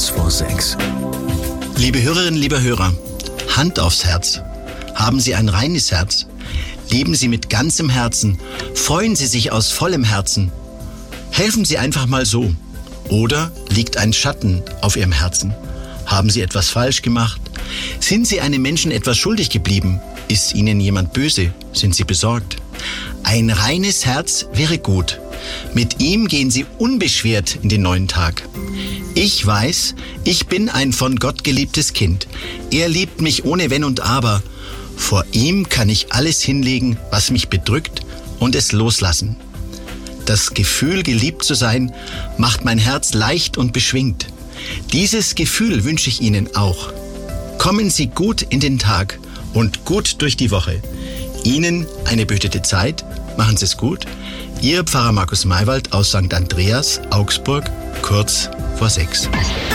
Kurz vor 6. Liebe Hörerinnen, lieber Hörer, Hand aufs Herz. Haben Sie ein reines Herz? Leben Sie mit ganzem Herzen? Freuen Sie sich aus vollem Herzen? Helfen Sie einfach mal so. Oder liegt ein Schatten auf Ihrem Herzen? Haben Sie etwas falsch gemacht? Sind Sie einem Menschen etwas schuldig geblieben? Ist Ihnen jemand böse? Sind Sie besorgt? Ein reines Herz wäre gut. Mit ihm gehen Sie unbeschwert in den neuen Tag. Ich weiß, ich bin ein von Gott geliebtes Kind. Er liebt mich ohne Wenn und Aber. Vor ihm kann ich alles hinlegen, was mich bedrückt, und es loslassen. Das Gefühl, geliebt zu sein, macht mein Herz leicht und beschwingt. Dieses Gefühl wünsche ich Ihnen auch. Kommen Sie gut in den Tag und gut durch die Woche. Ihnen eine behütete Zeit. Machen Sie es gut. Ihr Pfarrer Markus Maywald aus St. Andreas, Augsburg, kurz vor 6.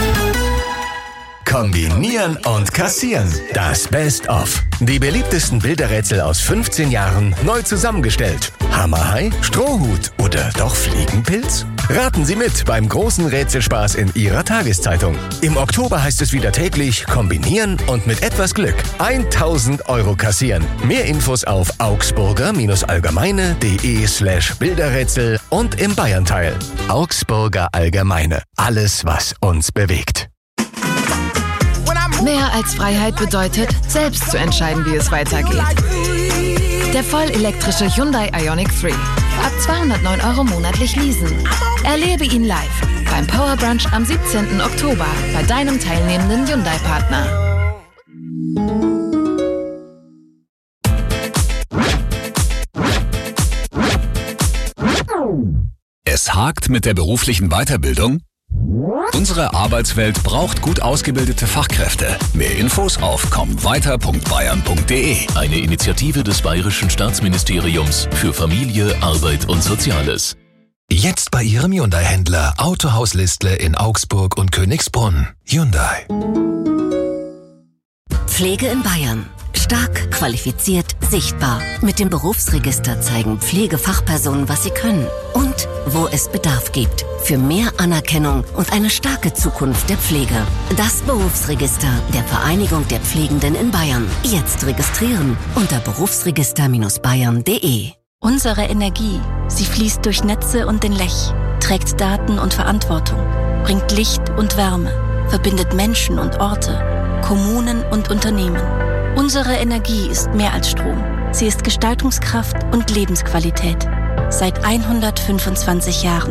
Kombinieren und kassieren. Das Best-of. Die beliebtesten Bilderrätsel aus 15 Jahren neu zusammengestellt. Hammerhai, Strohhut oder doch Fliegenpilz? Raten Sie mit beim großen Rätselspaß in Ihrer Tageszeitung. Im Oktober heißt es wieder täglich kombinieren und mit etwas Glück 1.000 € kassieren. Mehr Infos auf augsburger-allgemeine.de/Bilderrätsel und im Bayernteil. Augsburger Allgemeine. Alles, was uns bewegt. Mehr als Freiheit bedeutet, selbst zu entscheiden, wie es weitergeht. Der vollelektrische Hyundai Ioniq 3. Ab 209 € monatlich leasen. Erlebe ihn live beim Power Brunch am 17. Oktober bei deinem teilnehmenden Hyundai-Partner. Es hakt mit der beruflichen Weiterbildung? Unsere Arbeitswelt braucht gut ausgebildete Fachkräfte. Mehr Infos auf kommweiter.bayern.de. Eine Initiative des Bayerischen Staatsministeriums für Familie, Arbeit und Soziales. Jetzt bei Ihrem Hyundai-Händler Autohaus Listle in Augsburg und Königsbrunn. Hyundai. Pflege in Bayern. Stark, qualifiziert, sichtbar. Mit dem Berufsregister zeigen Pflegefachpersonen, was sie können und wo es Bedarf gibt. Für mehr Anerkennung und eine starke Zukunft der Pflege. Das Berufsregister der Vereinigung der Pflegenden in Bayern. Jetzt registrieren unter berufsregister-bayern.de. Unsere Energie, sie fließt durch Netze und den Lech, trägt Daten und Verantwortung, bringt Licht und Wärme, verbindet Menschen und Orte, Kommunen und Unternehmen. Unsere Energie ist mehr als Strom. Sie ist Gestaltungskraft und Lebensqualität. Seit 125 Jahren.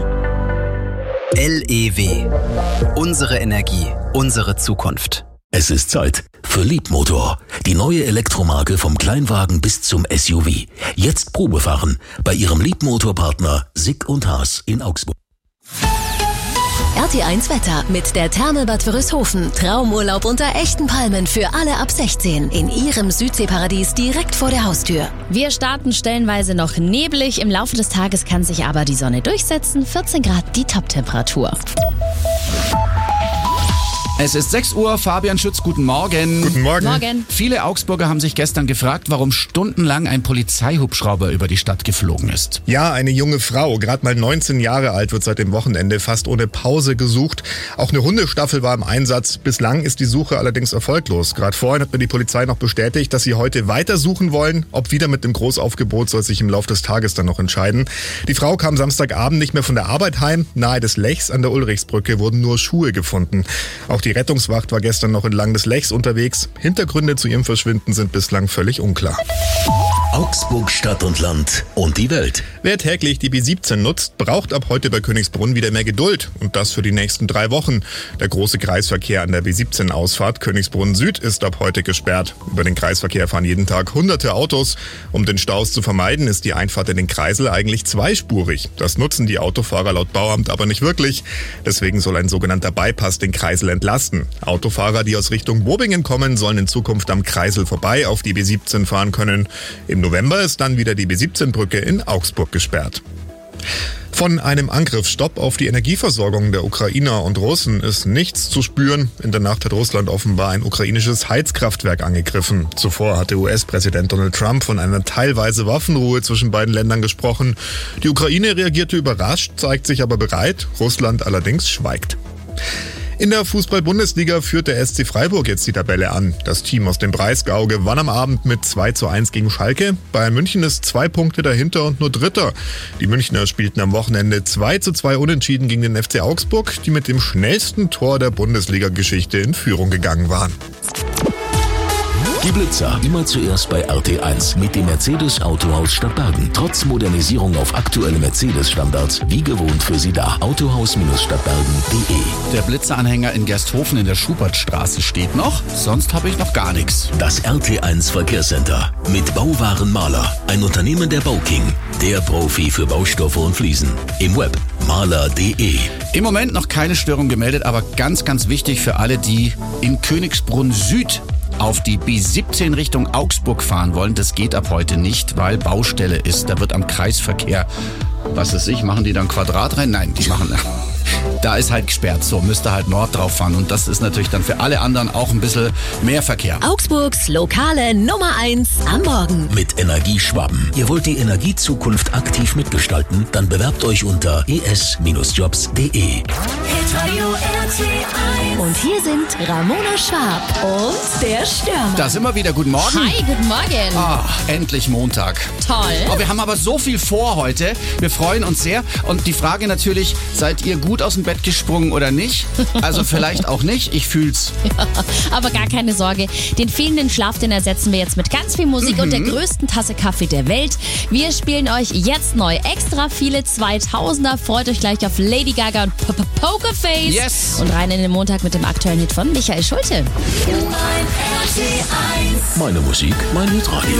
LEW. Unsere Energie, unsere Zukunft. Es ist Zeit für Leapmotor, die neue Elektromarke vom Kleinwagen bis zum SUV. Jetzt Probefahren bei Ihrem Leapmotor-Partner Sick & Haas in Augsburg. RT1 Wetter mit der Therme-Bad Wörishofen. Traumurlaub unter echten Palmen für alle ab 16 in Ihrem Südseeparadies direkt vor der Haustür. Wir starten stellenweise noch neblig. Im Laufe des Tages kann sich aber die Sonne durchsetzen. 14 Grad die Top-Temperatur. Es ist 6 Uhr, Fabian Schütz, guten Morgen. Guten Morgen. Morgen. Viele Augsburger haben sich gestern gefragt, warum stundenlang ein Polizeihubschrauber über die Stadt geflogen ist. Ja, eine junge Frau, gerade mal 19 Jahre alt, wird seit dem Wochenende fast ohne Pause gesucht. Auch eine Hundestaffel war im Einsatz. Bislang ist die Suche allerdings erfolglos. Gerade vorhin hat mir die Polizei noch bestätigt, dass sie heute weiter suchen wollen. Ob wieder mit dem Großaufgebot, soll sich im Laufe des Tages dann noch entscheiden. Die Frau kam Samstagabend nicht mehr von der Arbeit heim. Nahe des Lechs an der Ulrichsbrücke wurden nur Schuhe gefunden. Auch die Rettungswacht war gestern noch entlang des Lechs unterwegs. Hintergründe zu ihrem Verschwinden sind bislang völlig unklar. Augsburg Stadt und Land und die Welt. Wer täglich die B17 nutzt, braucht ab heute bei Königsbrunn wieder mehr Geduld. Und das für die nächsten 3 Wochen. Der große Kreisverkehr an der B17-Ausfahrt Königsbrunn Süd ist ab heute gesperrt. Über den Kreisverkehr fahren jeden Tag hunderte Autos. Um den Staus zu vermeiden, ist die Einfahrt in den Kreisel eigentlich zweispurig. Das nutzen die Autofahrer laut Bauamt aber nicht wirklich. Deswegen soll ein sogenannter Bypass den Kreisel entlasten. Autofahrer, die aus Richtung Bobingen kommen, sollen in Zukunft am Kreisel vorbei auf die B17 fahren können. Im November ist dann wieder die B17-Brücke in Augsburg gesperrt. Von einem Angriffsstopp auf die Energieversorgung der Ukrainer und Russen ist nichts zu spüren. In der Nacht hat Russland offenbar ein ukrainisches Heizkraftwerk angegriffen. Zuvor hatte US-Präsident Donald Trump von einer teilweise Waffenruhe zwischen beiden Ländern gesprochen. Die Ukraine reagierte überrascht, zeigt sich aber bereit. Russland allerdings schweigt. In der Fußball-Bundesliga führt der SC Freiburg jetzt die Tabelle an. Das Team aus dem Breisgau gewann am Abend mit 2:1 gegen Schalke. Bayern München ist 2 Punkte dahinter und nur Dritter. Die Münchner spielten am Wochenende 2:2 unentschieden gegen den FC Augsburg, die mit dem schnellsten Tor der Bundesliga-Geschichte in Führung gegangen waren. Die Blitzer, immer zuerst bei RT1 mit dem Mercedes Autohaus Stadtbergen. Trotz Modernisierung auf aktuelle Mercedes-Standards, wie gewohnt für Sie da. Autohaus-Stadtbergen.de. Der Blitzeranhänger in Gersthofen in der Schubertstraße steht noch, sonst habe ich noch gar nichts. Das RT1 Verkehrscenter mit Bauwaren Maler, ein Unternehmen der Bauking, der Profi für Baustoffe und Fliesen. Im Web maler.de. Im Moment noch keine Störung gemeldet, aber ganz, ganz wichtig für alle, die in Königsbrunn Süd auf die B17 Richtung Augsburg fahren wollen. Das geht ab heute nicht, weil Baustelle ist. Da wird am Kreisverkehr, was weiß ich, machen die dann Quadrat rein? Nein, die machen... Da ist halt gesperrt, so müsst ihr halt Nord drauf fahren. Und das ist natürlich dann für alle anderen auch ein bisschen mehr Verkehr. Augsburgs lokale Nummer 1 am Morgen. Mit Energieschwaben. Ihr wollt die Energiezukunft aktiv mitgestalten? Dann bewerbt euch unter es-jobs.de. Und hier sind Ramona Schwab und der Stürmer. Da sind wir wieder. Guten Morgen. Hi, guten Morgen. Endlich Montag. Toll. Oh, wir haben aber so viel vor heute. Wir freuen uns sehr. Und die Frage natürlich, seid ihr gut aus dem Bett gesprungen oder nicht? Also vielleicht auch nicht. Ich fühl's. Ja, aber gar keine Sorge. Den fehlenden Schlaf, den ersetzen wir jetzt mit ganz viel Musik und der größten Tasse Kaffee der Welt. Wir spielen euch jetzt neu extra viele 2000er. Freut euch gleich auf Lady Gaga und Pokerface. Yes. Und rein in den Montag mit dem aktuellen Hit von Michael Schulte. Meine Musik, mein Hitradio.